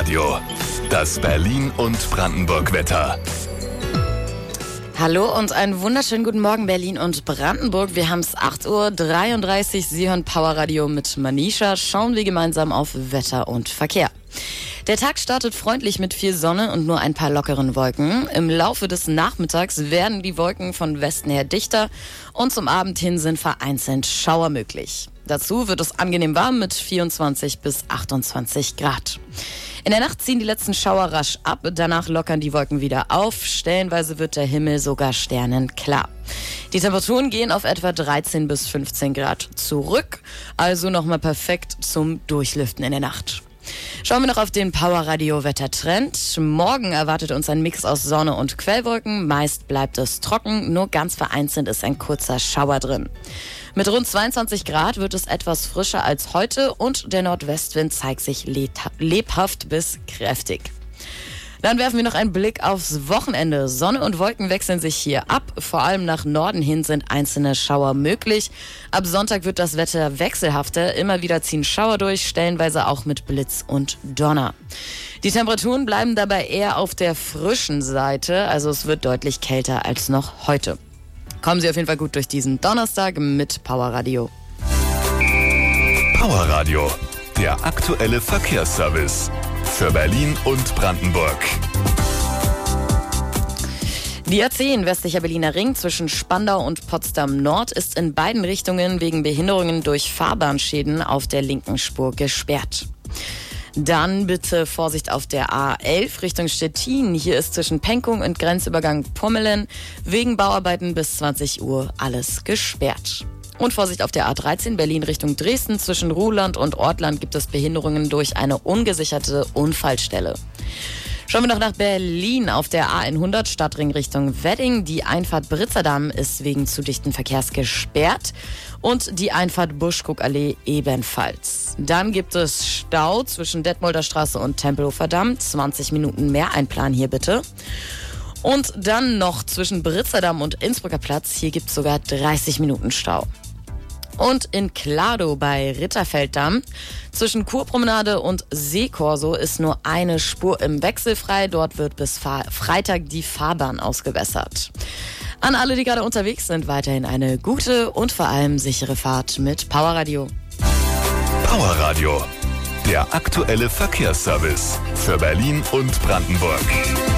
Radio, das Berlin- und Brandenburg-Wetter. Hallo und einen wunderschönen guten Morgen Berlin und Brandenburg. Wir haben es 8:33 Uhr. Sie hören Power Radio mit Manisha. Schauen wir gemeinsam auf Wetter und Verkehr. Der Tag startet freundlich mit viel Sonne und nur ein paar lockeren Wolken. Im Laufe des Nachmittags werden die Wolken von Westen her dichter und zum Abend hin sind vereinzelt Schauer möglich. Dazu wird es angenehm warm mit 24 bis 28 Grad. In der Nacht ziehen die letzten Schauer rasch ab, danach lockern die Wolken wieder auf. Stellenweise wird der Himmel sogar sternenklar. Die Temperaturen gehen auf etwa 13 bis 15 Grad zurück, also nochmal perfekt zum Durchlüften in der Nacht. Schauen wir noch auf den Power Radio Wettertrend. Morgen erwartet uns ein Mix aus Sonne und Quellwolken. Meist bleibt es trocken, nur ganz vereinzelt ist ein kurzer Schauer drin. Mit rund 22 Grad wird es etwas frischer als heute und der Nordwestwind zeigt sich lebhaft bis kräftig. Dann werfen wir noch einen Blick aufs Wochenende. Sonne und Wolken wechseln sich hier ab. Vor allem nach Norden hin sind einzelne Schauer möglich. Ab Sonntag wird das Wetter wechselhafter. Immer wieder ziehen Schauer durch, stellenweise auch mit Blitz und Donner. Die Temperaturen bleiben dabei eher auf der frischen Seite. Also es wird deutlich kälter als noch heute. Kommen Sie auf jeden Fall gut durch diesen Donnerstag mit Power Radio. Power Radio, der aktuelle Verkehrsservice für Berlin und Brandenburg. Die A10 westlicher Berliner Ring zwischen Spandau und Potsdam Nord ist in beiden Richtungen wegen Behinderungen durch Fahrbahnschäden auf der linken Spur gesperrt. Dann bitte Vorsicht auf der A11 Richtung Stettin. Hier ist zwischen Pankow und Grenzübergang Pommelen wegen Bauarbeiten bis 20 Uhr alles gesperrt. Und Vorsicht auf der A13 Berlin Richtung Dresden. Zwischen Ruhland und Ortland gibt es Behinderungen durch eine ungesicherte Unfallstelle. Schauen wir noch nach Berlin auf der A100 Stadtring Richtung Wedding. Die Einfahrt Britzerdamm ist wegen zu dichten Verkehrs gesperrt und die Einfahrt Buschkuckallee ebenfalls. Dann gibt es Stau zwischen Detmolder Straße und Tempelhofer Damm. 20 Minuten mehr einplanen hier bitte. Und dann noch zwischen Britzerdamm und Innsbrucker Platz. Hier gibt es sogar 30 Minuten Stau. Und in Kladow bei Ritterfelddamm zwischen Kurpromenade und Seekorso ist nur eine Spur im Wechsel frei. Dort wird bis Freitag die Fahrbahn ausgewässert. An alle, die gerade unterwegs sind, weiterhin eine gute und vor allem sichere Fahrt mit Power Radio. Power Radio, der aktuelle Verkehrsservice für Berlin und Brandenburg.